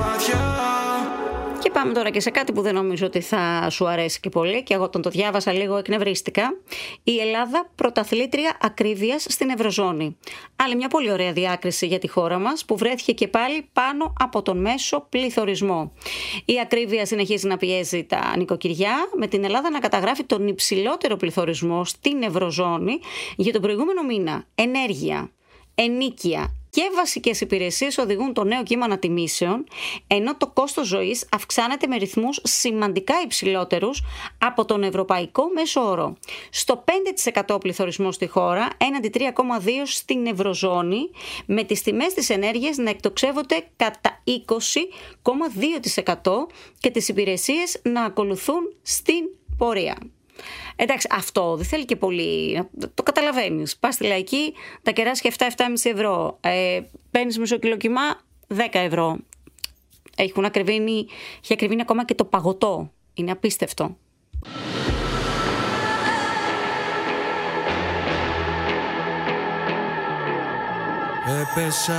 Και πάμε τώρα και σε κάτι που δεν νομίζω ότι θα σου αρέσει και πολύ, και εγώ όταν το διάβασα λίγο εκνευρίστηκα. Η Ελλάδα πρωταθλήτρια ακρίβειας στην Ευρωζώνη. Άλλη μια πολύ ωραία διάκριση για τη χώρα μας, που βρέθηκε και πάλι πάνω από τον μέσο πληθωρισμό. Η ακρίβεια συνεχίζει να πιέζει τα νοικοκυριά, με την Ελλάδα να καταγράφει τον υψηλότερο πληθωρισμό στην Ευρωζώνη για τον προηγούμενο μήνα. Ενέργεια, ενοίκια και βασικές υπηρεσίες οδηγούν το νέο κύμα ανατιμήσεων, ενώ το κόστος ζωής αυξάνεται με ρυθμούς σημαντικά υψηλότερους από τον ευρωπαϊκό μέσο όρο. Στο 5% πληθωρισμό στη χώρα, έναντι 3,2% στην Ευρωζώνη, με τις τιμές της ενέργειας να εκτοξεύονται κατά 20,2% και τις υπηρεσίες να ακολουθούν στην πορεία. Εντάξει, αυτό δεν θέλει και πολύ. Το καταλαβαίνεις. Πας στη Λαϊκή, τα κεράσια 7-7,5 ευρώ. Παίρνεις μισό κιλό κιμά, 10 ευρώ. Έχει ακριβήνει ακόμα και το παγωτό. Είναι απίστευτο. Έπεσα